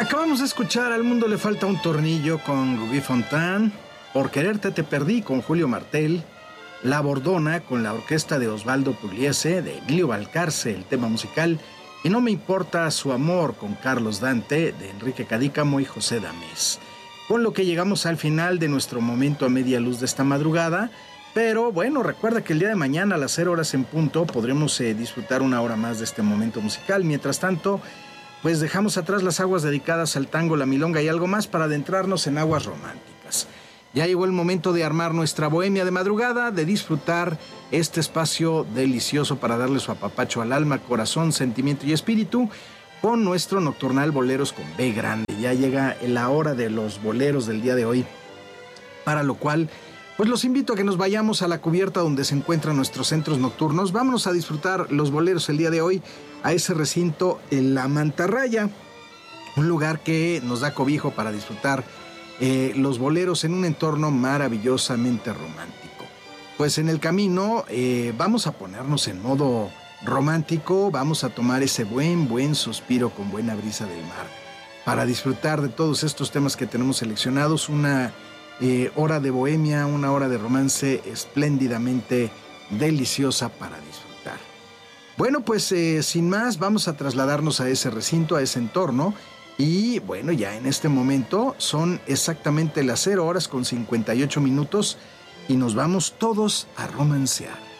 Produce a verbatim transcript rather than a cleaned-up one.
Acabamos de escuchar Al mundo le falta un tornillo con Rubí Fontán, Por quererte te perdí con Julio Martel, La Bordona con la orquesta de Osvaldo Pugliese, de Emilio Valcarce, el tema musical, y No me importa su amor con Carlos Dante, de Enrique Cadícamo y José Damés. Con lo que llegamos al final de nuestro momento a media luz de esta madrugada, pero bueno, recuerda que el día de mañana a las cero horas en punto podremos eh, disfrutar una hora más de este momento musical. Mientras tanto, pues dejamos atrás las aguas dedicadas al tango, la milonga y algo más para adentrarnos en aguas románticas. Ya llegó el momento de armar nuestra bohemia de madrugada, de disfrutar este espacio delicioso para darle su apapacho al alma, corazón, sentimiento y espíritu con nuestro nocturnal Boleros con B grande. Ya llega la hora de los boleros del día de hoy, para lo cual pues los invito a que nos vayamos a la cubierta donde se encuentran nuestros centros nocturnos. Vámonos a disfrutar los boleros el día de hoy a ese recinto en La Mantarraya, un lugar que nos da cobijo para disfrutar eh, los boleros en un entorno maravillosamente romántico. Pues en el camino eh, vamos a ponernos en modo romántico, vamos a tomar ese buen, buen suspiro con buena brisa del mar para disfrutar de todos estos temas que tenemos seleccionados, una Eh, hora de bohemia, una hora de romance espléndidamente deliciosa para disfrutar. Bueno, pues eh, sin más, vamos a trasladarnos a ese recinto, a ese entorno. Y bueno, ya en este momento son exactamente las cero horas con cincuenta y ocho minutos y nos vamos todos a romancear.